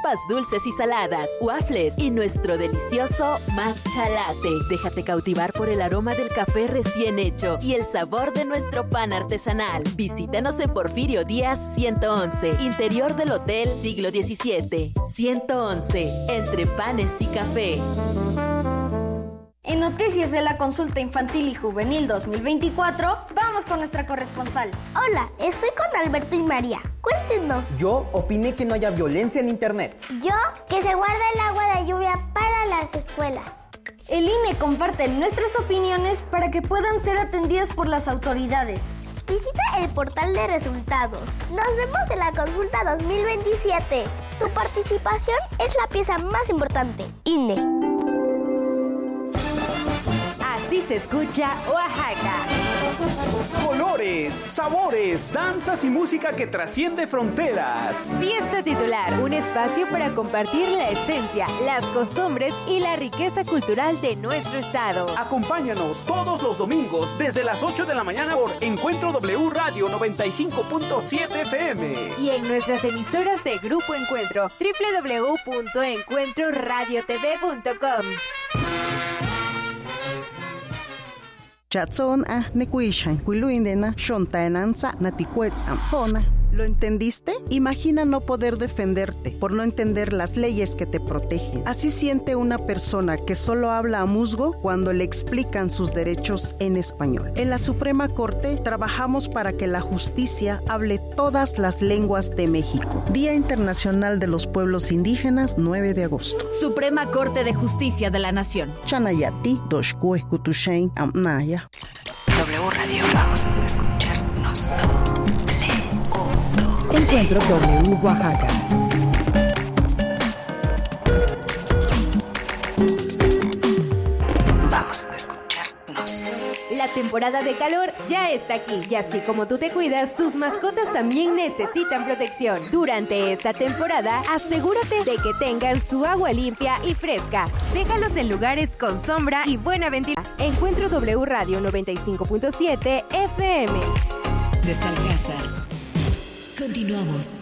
papas dulces y saladas, waffles y nuestro delicioso matcha latte. Déjate cautivar por el aroma del café recién hecho y el sabor de nuestro pan artesanal. Visítanos en Porfirio Díaz 111, interior del Hotel Siglo XVII. 111, entre panes y café. En noticias de la Consulta Infantil y Juvenil 2024, vamos con nuestra corresponsal. Hola, estoy con Alberto y María. Cuéntenos. Yo opiné que no haya violencia en internet. Yo, que se guarda el agua de lluvia para las escuelas. El INE comparte nuestras opiniones para que puedan ser atendidas por las autoridades. Visita el portal de resultados. Nos vemos en la Consulta 2027. Tu participación es la pieza más importante. INE. Así se escucha Oaxaca. Colores, sabores, danzas y música que trasciende fronteras. Fiesta Titular, un espacio para compartir la esencia, las costumbres y la riqueza cultural de nuestro estado. Acompáñanos todos los domingos desde las 8 de la mañana por Encuentro W Radio 95.7 FM. Y en nuestras emisoras de Grupo Encuentro, www.encuentroradiotv.com. Chatson nekuishan kuiluindena shontaenanza natikuetzam hona. ¿Lo entendiste? Imagina no poder defenderte por no entender las leyes que te protegen. Así siente una persona que solo habla a musgo cuando le explican sus derechos en español. En la Suprema Corte trabajamos para que la justicia hable todas las lenguas de México. Día Internacional de los Pueblos Indígenas, 9 de agosto. Suprema Corte de Justicia de la Nación. Chanayati, Doshkue, Kutushain, Amnaya. W Radio, vamos a escucharnos. Encuentro W Oaxaca. Vamos a escucharnos. La temporada de calor ya está aquí y así como tú te cuidas, tus mascotas también necesitan protección. Durante esta temporada, asegúrate de que tengan su agua limpia y fresca. Déjalos en lugares con sombra y buena ventilación. Encuentro W Radio 95.7 FM. De Salcázar. Continuamos.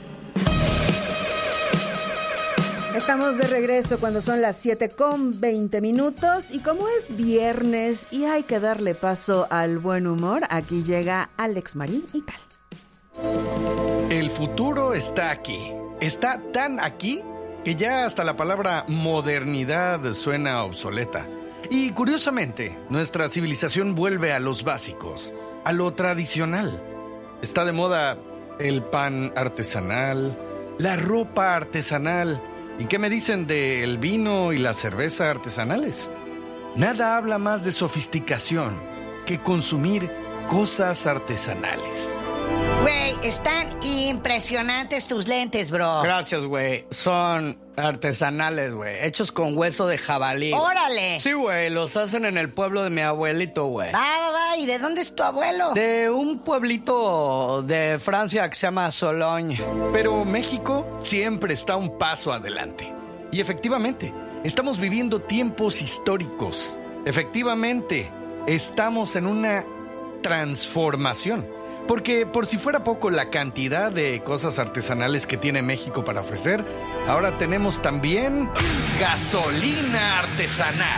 Estamos de regreso cuando son las 7:20 y como es viernes y hay que darle paso al buen humor, aquí llega Alex Marín y Cal. El futuro está aquí. Está tan aquí que ya hasta la palabra modernidad suena obsoleta. Y curiosamente, nuestra civilización vuelve a los básicos, a lo tradicional. Está de moda el pan artesanal, la ropa artesanal. ¿Y qué me dicen del vino y la cerveza artesanales? Nada habla más de sofisticación que consumir cosas artesanales. Güey, están impresionantes tus lentes, bro. Gracias, güey. Son artesanales, güey. Hechos con hueso de jabalí. ¡Órale! Sí, güey. Los hacen en el pueblo de mi abuelito, güey. Va. ¿Y de dónde es tu abuelo? De un pueblito de Francia que se llama Sologne. Pero México siempre está un paso adelante. Y efectivamente, estamos viviendo tiempos históricos. Efectivamente, estamos en una transformación. Porque por si fuera poco la cantidad de cosas artesanales que tiene México para ofrecer, ahora tenemos también gasolina artesanal.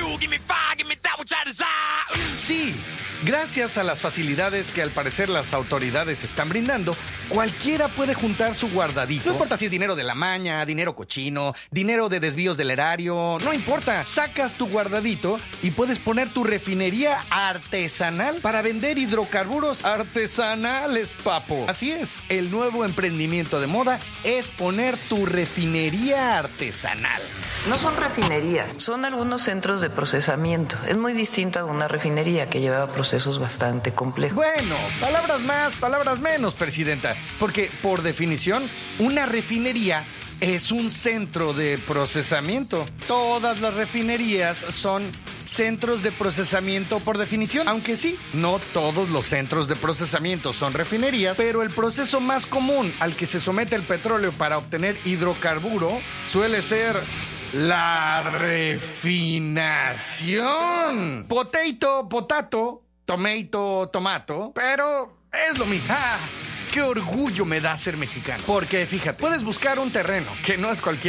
Sí, gracias a las facilidades que al parecer las autoridades están brindando, cualquiera puede juntar su guardadito. No importa si es dinero de la maña, dinero cochino, dinero de desvíos del erario, no importa. Sacas tu guardadito y puedes poner tu refinería artesanal para vender hidrocarburos artesanales, papo. Así es, el nuevo emprendimiento de moda es poner tu refinería artesanal. No son refinerías, son algunos centros de procesamiento. Es muy distinto a una refinería que lleva procesos bastante complejos. Bueno, palabras más, palabras menos, presidenta. Porque, por definición, una refinería es un centro de procesamiento. Todas las refinerías son centros de procesamiento por definición. Aunque sí, no todos los centros de procesamiento son refinerías, pero el proceso más común al que se somete el petróleo para obtener hidrocarburo suele ser la refinación. Potato, tomato, pero es lo mismo. ¡Ah! ¡Qué orgullo me da ser mexicano! Porque, fíjate, puedes buscar un terreno que no es cualquier